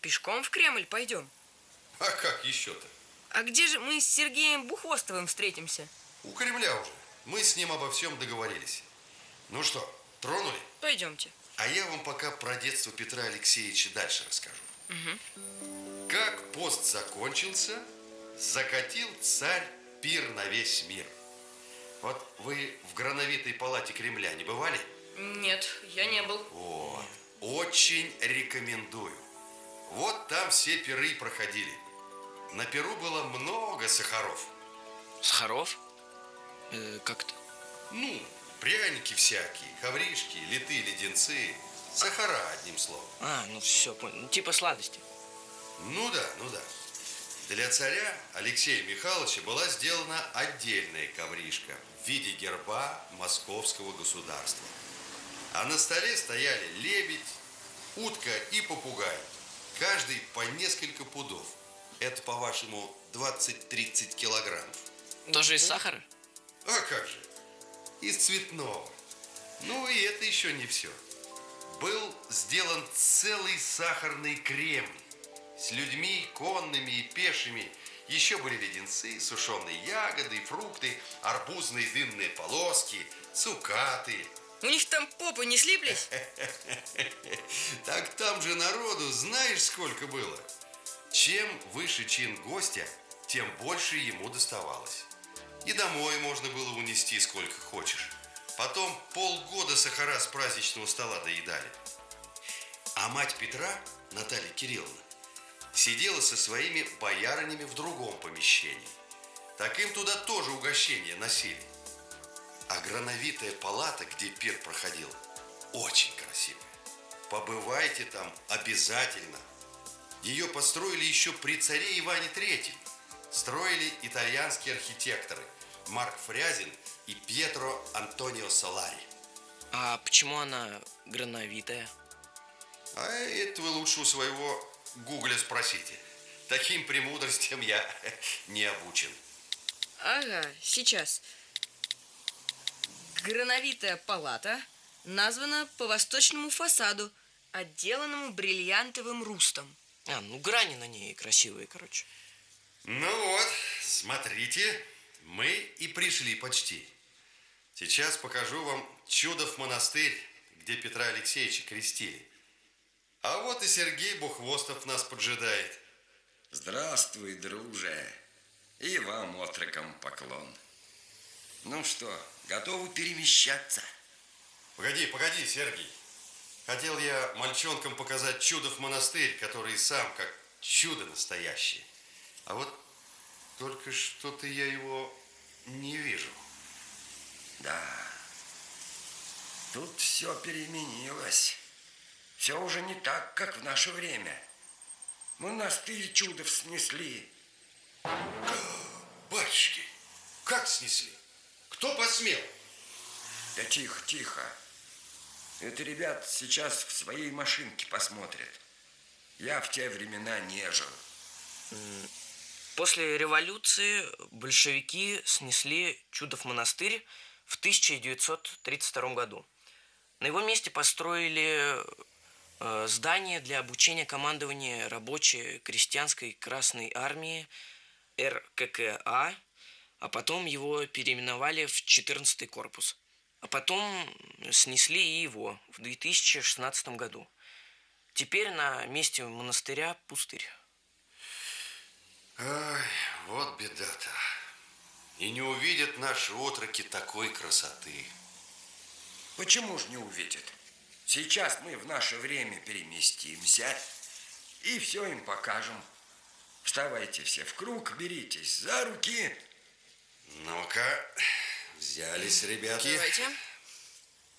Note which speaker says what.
Speaker 1: пешком в Кремль пойдем.
Speaker 2: А как еще-то?
Speaker 1: А где же мы с Сергеем Бухвостовым встретимся?
Speaker 2: У Кремля уже. Мы с ним обо всем договорились. Ну что, тронули?
Speaker 1: Пойдемте.
Speaker 2: А я вам пока про детство Петра Алексеевича дальше расскажу.
Speaker 1: Угу.
Speaker 2: Как пост закончился, закатил царь пир на весь мир. Вот вы в Грановитой палате Кремля не бывали?
Speaker 1: Нет, я не был.
Speaker 2: Вот. Очень рекомендую. Вот там все пиры проходили. На пиру было много сахаров.
Speaker 3: Сахаров? Как-то?
Speaker 2: Ну, пряники всякие, ковришки, литые леденцы. Сахара, одним словом.
Speaker 3: Ну все, понял. Ну, типа сладости.
Speaker 2: Ну да. Для царя Алексея Михайловича была сделана отдельная ковришка в виде герба московского государства. А на столе стояли лебедь, утка и попугай. Каждый по несколько пудов. Это, по-вашему, 20-30 килограммов.
Speaker 3: Тоже из сахара?
Speaker 2: А как же? Из цветного. Ну и это еще не все. Был сделан целый сахарный Кремль. С людьми, конными и пешими. Еще были леденцы, сушеные ягоды, фрукты, арбузные дынные полоски, цукаты.
Speaker 1: У них там попы не слиплись?
Speaker 2: Так там же народу знаешь сколько было? Чем выше чин гостя, тем больше ему доставалось. И домой можно было унести сколько хочешь. Потом полгода сахара с праздничного стола доедали. А мать Петра, Наталья Кирилловна, сидела со своими боярынями в другом помещении. Так им туда тоже угощения носили. А Грановитая палата, где пир проходил, очень красивая. Побывайте там обязательно. Ее построили еще при царе Иване III. Строили итальянские архитекторы Марк Фрязин и Пьетро Антонио Солари.
Speaker 3: А почему она грановитая?
Speaker 2: А это вы лучше у своего Гугля спросите. Таким премудростям я не обучен.
Speaker 1: Ага, сейчас. Грановитая палата названа по восточному фасаду, отделанному бриллиантовым рустом.
Speaker 3: Ну грани на ней красивые, короче.
Speaker 2: Ну вот, смотрите, мы и пришли почти. Сейчас покажу вам Чудов монастырь, где Петра Алексеевича крестили. А вот и Сергей Бухвостов нас поджидает.
Speaker 4: Здравствуй, друже. И вам, отрокам, поклон. Ну что, готовы перемещаться?
Speaker 2: Погоди, Сергей. Хотел я мальчонкам показать Чудов монастырь, который сам как чудо настоящее. А вот только что-то я его не вижу.
Speaker 4: Да, тут все переменилось. Все уже не так, как в наше время. Монастырь Чудов снесли.
Speaker 2: Батюшки, как снесли? Кто посмел?
Speaker 4: Да тихо. Это ребят сейчас в своей машинке посмотрят. Я в те времена не жил.
Speaker 3: После революции большевики снесли Чудов монастырь в 1932 году. На его месте построили здание для обучения командования рабочей крестьянской Красной Армии РККА, а потом его переименовали в 14-й корпус. А потом снесли и его в 2016 году. Теперь на месте монастыря пустырь.
Speaker 2: Ай, вот беда-то. И не увидят наши отроки такой красоты.
Speaker 4: Почему ж не увидят? Сейчас мы в наше время переместимся и все им покажем. Вставайте все в круг, беритесь за руки.
Speaker 2: Ну-ка, взялись, ребятки.
Speaker 1: Давайте.